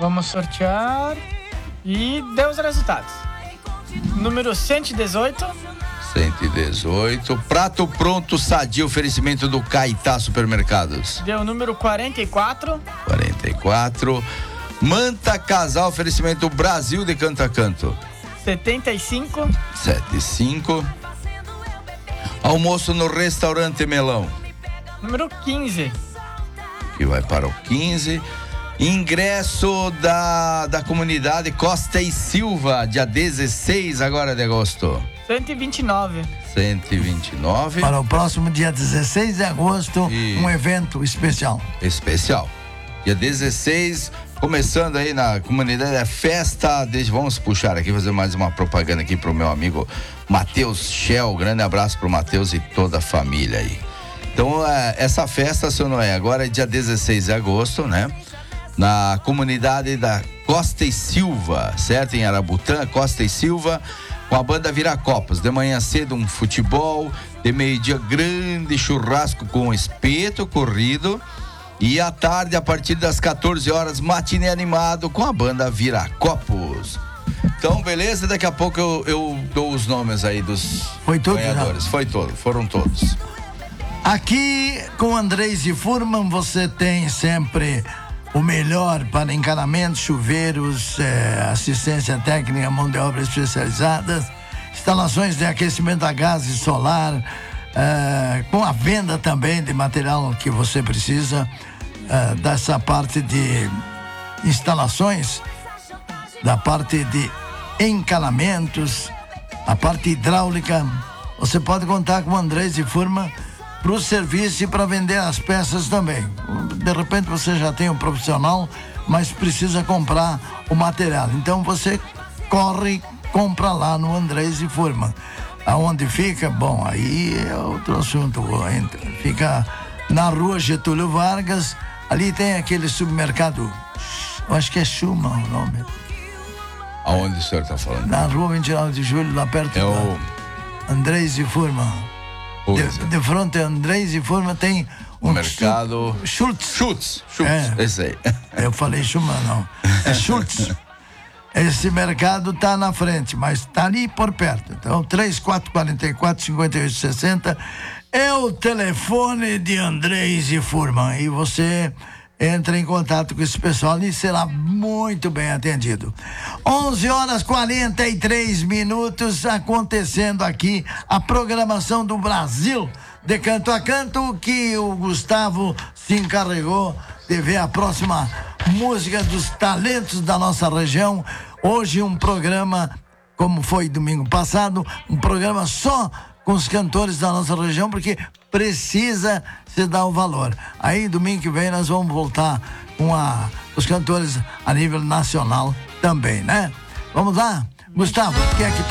Vamos sortear e deu os resultados. Número 118. 118. Prato pronto sadio, oferecimento do Caetá Supermercados. Deu o número 44. 44. Manta Casal, oferecimento Brasil de Canto a Canto. 75. 75. Almoço no Restaurante Melão. Número 15. Que vai para o 15. Ingresso da comunidade Costa e Silva, dia 16 agora de agosto. 129. 129. Para o próximo dia 16 de agosto, um evento especial. Especial. Dia 16, começando aí na comunidade, a festa. Vamos puxar aqui, fazer mais uma propaganda aqui pro meu amigo Matheus Shell. Grande abraço pro Matheus e toda a família aí. Então, essa festa, seu Noé, agora é dia 16 de agosto, né? Na comunidade da Costa e Silva, certo? Em Arabutã, Costa e Silva, com a banda Viracopos. De manhã cedo, um futebol, de meio-dia, grande churrasco com espeto corrido. E à tarde, a partir das 14 horas, matinê animado com a banda Viracopos. Então, beleza? Daqui a pouco eu dou os nomes aí dos ganhadores. Foram todos. Aqui com Andrés e Furman, você tem sempre o melhor para encanamentos, chuveiros, assistência técnica, mão de obra especializada, instalações de aquecimento a gás e solar, com a venda também de material que você precisa, dessa parte de instalações, da parte de encanamentos, a parte hidráulica. Você pode contar com o Andrés e Furman para o serviço e para vender as peças também. De repente você já tem um profissional, mas precisa comprar o material. Então você compra lá no Andrés e Furman. Aonde fica? Bom, aí é outro assunto. Fica na rua Getúlio Vargas. Ali tem aquele supermercado, eu acho que é Schuma o nome. Aonde o senhor está falando? Na rua 29 de Julho, lá perto do Andrés e Furman. De frente a Andrés e Furman tem um mercado Schultz. Esse aí. Eu falei Schumann, não. É Schultz. Esse mercado tá na frente, mas tá ali por perto. Então, 3444-5860 é o telefone de Andrés e Furman. E você entra em contato com esse pessoal e será muito bem atendido. 11h43, acontecendo aqui a programação do Brasil de Canto a Canto, que o Gustavo se encarregou de ver a próxima música dos talentos da nossa região. Hoje um programa, como foi domingo passado, um programa só com os cantores da nossa região, porque precisa se dar o valor. Aí domingo que vem nós vamos voltar com os cantores a nível nacional também, né? Vamos lá? Gustavo, o que é que tem?